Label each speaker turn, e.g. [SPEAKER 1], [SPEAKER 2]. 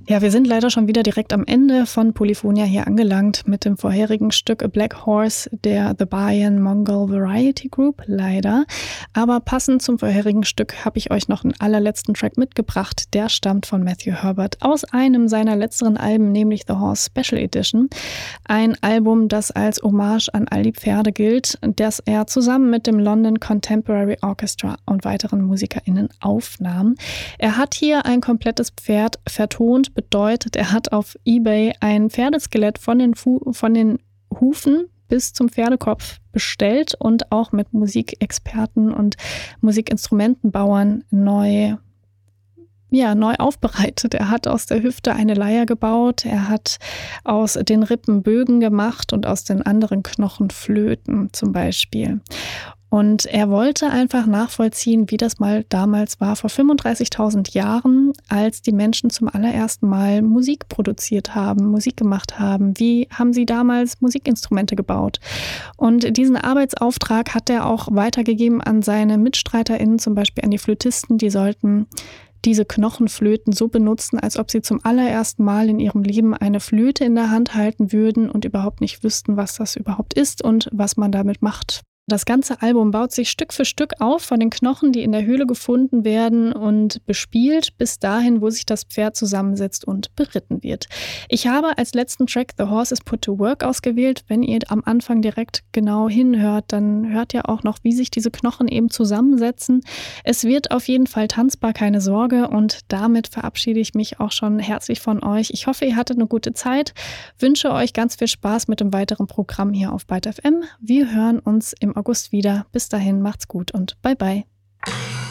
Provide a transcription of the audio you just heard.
[SPEAKER 1] Ja, wir sind leider schon wieder direkt am Ende von Polyphonia hier angelangt mit dem vorherigen Stück A Black Horse der The Bahian Mongol Variety Group, leider. Aber passend zum vorherigen Stück habe ich euch noch einen allerletzten Track mitgebracht. Der stammt von Matthew Herbert aus einem seiner letzteren Alben, nämlich The Horse Special Edition. Ein Album, das als Hommage an all die Pferde gilt, das er zusammen mit dem London Contemporary Orchestra und weiteren MusikerInnen aufnahm. Er hat hier ein komplettes Pferd vertont, bedeutet, er hat auf eBay ein Pferdeskelett von den Hufen bis zum Pferdekopf bestellt und auch mit Musikexperten und Musikinstrumentenbauern neu aufbereitet. Er hat aus der Hüfte eine Leier gebaut, er hat aus den Rippen Bögen gemacht und aus den anderen Knochen Flöten zum Beispiel. Und er wollte einfach nachvollziehen, wie das mal damals war, vor 35.000 Jahren, als die Menschen zum allerersten Mal Musik produziert haben, Musik gemacht haben. Wie haben sie damals Musikinstrumente gebaut? Und diesen Arbeitsauftrag hat er auch weitergegeben an seine MitstreiterInnen, zum Beispiel an die Flötisten. Die sollten diese Knochenflöten so benutzen, als ob sie zum allerersten Mal in ihrem Leben eine Flöte in der Hand halten würden und überhaupt nicht wüssten, was das überhaupt ist und was man damit macht. Das ganze Album baut sich Stück für Stück auf von den Knochen, die in der Höhle gefunden werden und bespielt, bis dahin, wo sich das Pferd zusammensetzt und beritten wird. Ich habe als letzten Track The Horse is Put to Work ausgewählt. Wenn ihr am Anfang direkt genau hinhört, dann hört ihr auch noch, wie sich diese Knochen eben zusammensetzen. Es wird auf jeden Fall tanzbar, keine Sorge. Und damit verabschiede ich mich auch schon herzlich von euch. Ich hoffe, ihr hattet eine gute Zeit. Wünsche euch ganz viel Spaß mit dem weiteren Programm hier auf Byte FM. Wir hören uns im August wieder. Bis dahin, macht's gut und bye bye.